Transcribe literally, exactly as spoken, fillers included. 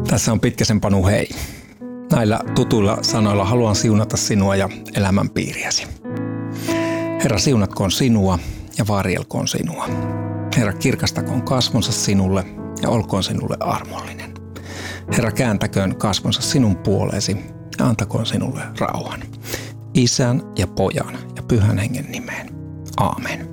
Tässä on Pitkäsen Panu, hei. Näillä tutuilla sanoilla haluan siunata sinua ja elämänpiiriäsi. Herra, siunatkoon sinua ja varjelkoon sinua. Herra, kirkastakoon kasvonsa sinulle ja olkoon sinulle armollinen. Herra, kääntäköön kasvonsa sinun puoleesi ja antakoon sinulle rauhan. Isän ja Pojan ja Pyhän Hengen nimeen. Aamen.